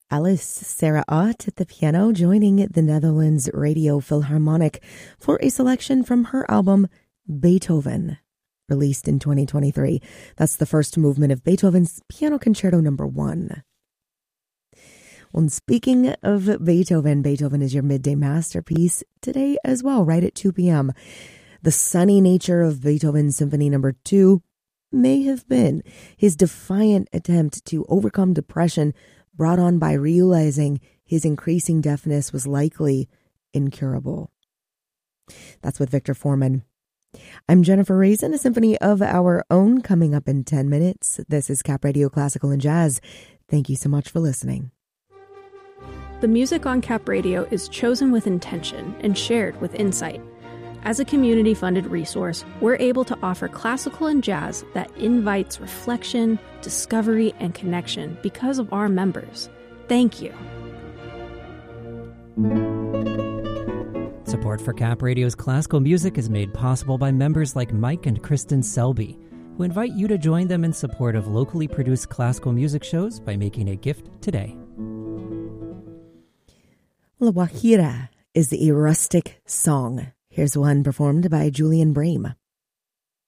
Alice Sarah Ott at the piano, joining the Netherlands Radio Philharmonic for a selection from her album Beethoven, released in 2023. That's the first movement of Beethoven's Piano Concerto No. 1. Well, speaking of Beethoven, Beethoven is your midday masterpiece today as well, right at 2 p.m. The sunny nature of Beethoven's Symphony No. 2 may have been his defiant attempt to overcome depression brought on by realizing his increasing deafness was likely incurable. That's with Victor Foreman. I'm Jennifer Raisin, a symphony of our own coming up in 10 minutes. This is Cap Radio Classical and Jazz. Thank you so much for listening. The music on Cap Radio is chosen with intention and shared with insight. As a community-funded resource, we're able to offer classical and jazz that invites reflection, discovery, and connection because of our members. Thank you. Support for Cap Radio's classical music is made possible by members like Mike and Kristen Selby, who invite you to join them in support of locally produced classical music shows by making a gift today. La Guajira is a rustic song. Here's one performed by Julian Brame.